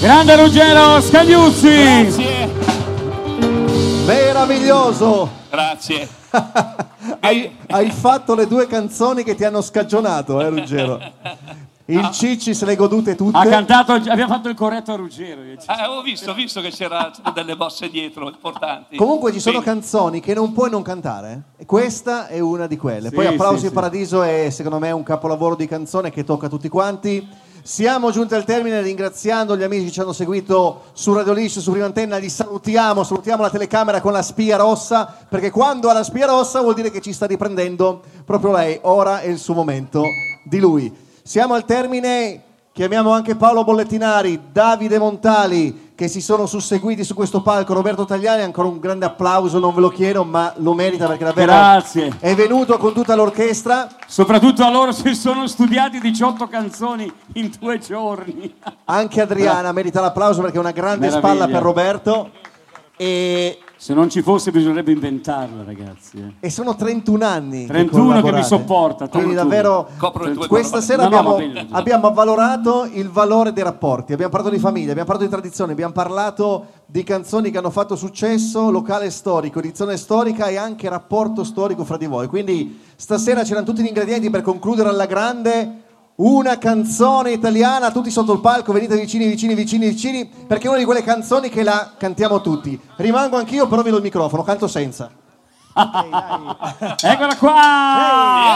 Grande Ruggero Scagliuzzi. Grazie. Meraviglioso. Grazie. Hai fatto le due canzoni che ti hanno scagionato, Ruggero. Il Cicci se le godute tutte. Ha cantato, abbiamo fatto il corretto a Ruggero. Ho visto che c'erano delle mosse dietro importanti. Comunque ci sono Bene. canzoni che non puoi non cantare. E questa è una di quelle. Poi Applausi in Paradiso è secondo me un capolavoro di canzone che tocca a tutti quanti. Siamo giunti al termine ringraziando gli amici che ci hanno seguito su Radio Liscio, su Prima Antenna. Li salutiamo la telecamera con la spia rossa, perché quando ha la spia rossa vuol dire che ci sta riprendendo proprio lei. Ora è il suo momento di lui. Siamo al termine, chiamiamo anche Paolo Bollettinari, Davide Montali, che si sono susseguiti su questo palco, Roberto Tagliani, ancora un grande applauso, non ve lo chiedo, ma lo merita perché davvero Grazie. È venuto con tutta l'orchestra. Soprattutto a loro si sono studiati 18 canzoni in 2 giorni. Anche Adriana merita l'applauso perché è una grande Meraviglia. spalla per Roberto. E Se non ci fosse bisognerebbe inventarla, ragazzi. E sono 31 anni 31 che mi collaborate. sopporta. Quindi 31. davvero Copro le tue questa parole. sera No, va bene. abbiamo avvalorato il valore dei rapporti, abbiamo parlato di famiglia, abbiamo parlato di tradizione, abbiamo parlato di canzoni che hanno fatto successo, locale storico, edizione storica e anche rapporto storico fra di voi. Quindi stasera c'erano tutti gli ingredienti per concludere alla grande una canzone italiana, tutti sotto il palco, venite vicini, perché è una di quelle canzoni che la cantiamo tutti. Rimango anch'io, però vi do il microfono, canto senza. Eccola qua!